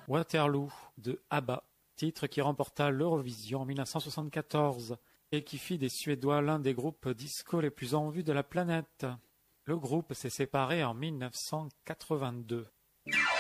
Waterloo de ABBA, titre qui remporta l'Eurovision en 1974 et qui fit des Suédois l'un des groupes disco les plus en vue de la planète. Le groupe s'est séparé en 1982.